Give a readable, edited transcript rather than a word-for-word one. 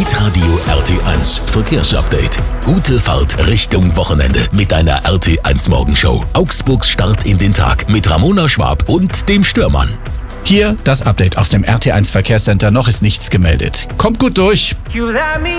Hitradio RT1 Verkehrsupdate. Gute Fahrt Richtung Wochenende mit einer RT1 Morgenshow. Augsburgs Start in den Tag mit Ramona Schwab und dem Stürmann. Hier das Update aus dem RT1 Verkehrscenter. Noch ist nichts gemeldet. Kommt gut durch.